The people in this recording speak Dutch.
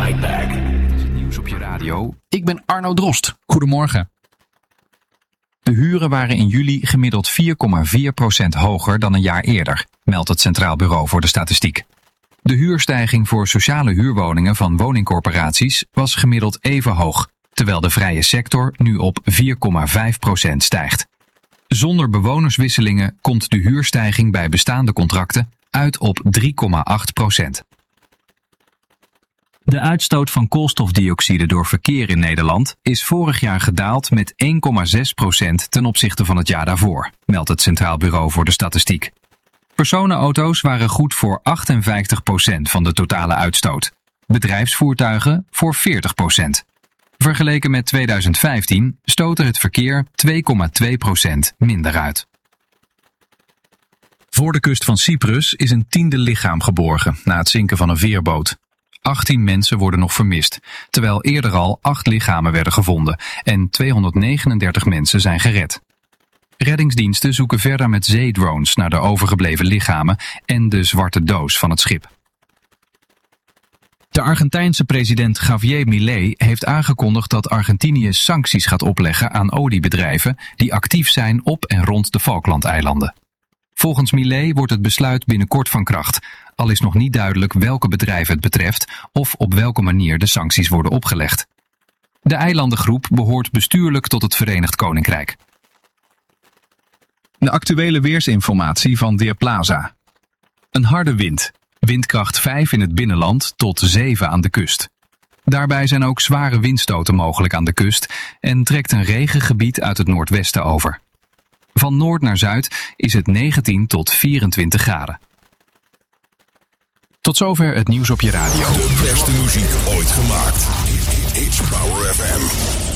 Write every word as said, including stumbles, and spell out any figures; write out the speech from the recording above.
Fight Back. Dit is het nieuws op je radio. Ik ben Arno Drost. Goedemorgen. De huren waren in juli gemiddeld vier komma vier procent hoger dan een jaar eerder, meldt het Centraal Bureau voor de Statistiek. De huurstijging voor sociale huurwoningen van woningcorporaties was gemiddeld even hoog, terwijl de vrije sector nu op vier komma vijf procent stijgt. Zonder bewonerswisselingen komt de huurstijging bij bestaande contracten uit op drie komma acht procent. De uitstoot van koolstofdioxide door verkeer in Nederland is vorig jaar gedaald met één komma zes procent ten opzichte van het jaar daarvoor, meldt het Centraal Bureau voor de Statistiek. Personenauto's waren goed voor achtenvijftig procent van de totale uitstoot. Bedrijfsvoertuigen voor veertig procent. Vergeleken met tweeduizend vijftien stootte het verkeer twee komma twee procent minder uit. Voor de kust van Cyprus is een tiende lichaam geborgen na het zinken van een veerboot. achttien mensen worden nog vermist, terwijl eerder al acht lichamen werden gevonden en tweehonderdnegenendertig mensen zijn gered. Reddingsdiensten zoeken verder met zeedrones naar de overgebleven lichamen en de zwarte doos van het schip. De Argentijnse president Javier Milei heeft aangekondigd dat Argentinië sancties gaat opleggen aan oliebedrijven die actief zijn op en rond de Falklandeilanden. Volgens Milei wordt het besluit binnenkort van kracht, al is nog niet duidelijk welke bedrijven het betreft of op welke manier de sancties worden opgelegd. De eilandengroep behoort bestuurlijk tot het Verenigd Koninkrijk. De actuele weersinformatie van Weerplaza. Een harde wind. Windkracht vijf in het binnenland tot zeven aan de kust. Daarbij zijn ook zware windstoten mogelijk aan de kust en trekt een regengebied uit het noordwesten over. Van noord naar zuid is het negentien tot vierentwintig graden. Tot zover het nieuws op je radio. De beste muziek ooit gemaakt. H-Power F M.